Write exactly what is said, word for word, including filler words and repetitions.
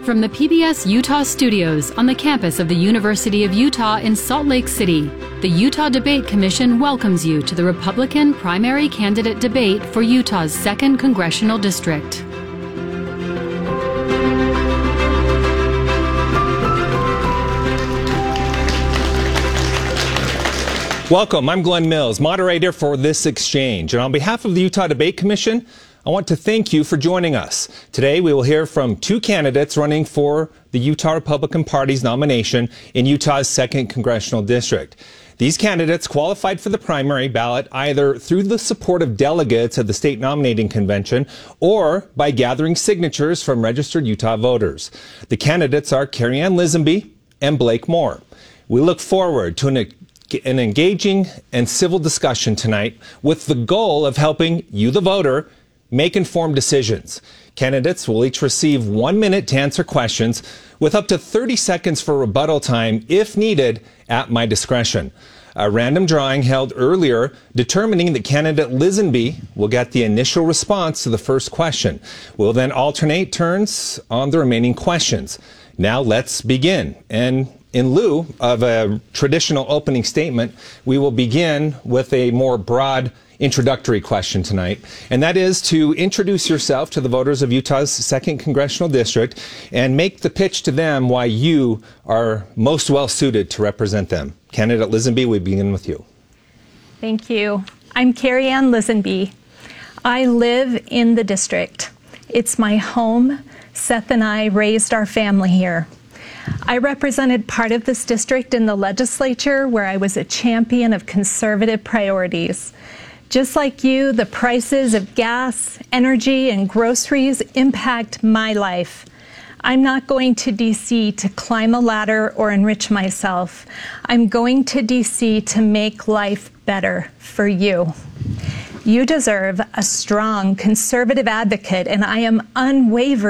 From the P B S Utah studios on the campus of the University of Utah in Salt Lake City, the Utah Debate Commission welcomes you to the Republican primary candidate debate for Utah's second Congressional District. Welcome, I'm Glenn Mills, moderator for this exchange. And on behalf of the Utah Debate Commission, I want to thank you for joining us. Today we will hear from two candidates running for the Utah Republican Party's nomination in Utah's second Congressional District. These candidates qualified for the primary ballot either through the support of delegates at the state nominating convention or by gathering signatures from registered Utah voters. The candidates are Carrie-Ann Lisenby and Blake Moore. We look forward to an an engaging and civil discussion tonight with the goal of helping you, the voter, make informed decisions. Candidates will each receive one minute to answer questions with up to thirty seconds for rebuttal time if needed at my discretion. A random drawing held earlier determining that candidate Lisenby will get the initial response to the first question. We'll then alternate turns on the remaining questions. Now let's begin. And in lieu of a traditional opening statement, we will begin with a more broad introductory question tonight, and that is to introduce yourself to the voters of Utah's second Congressional District and make the pitch to them why you are most well suited to represent them. Candidate Lisenby, we begin with you. Thank you. I'm Carrie-Ann Lisenby. I live in the district. It's my home. Seth and I raised our family here. I represented part of this district in the legislature where I was a champion of conservative priorities. Just like you, the prices of gas, energy, and groceries impact my life. I'm not going to D C to climb a ladder or enrich myself. I'm going to D C to make life better for you. You deserve a strong conservative advocate, and I am unwavering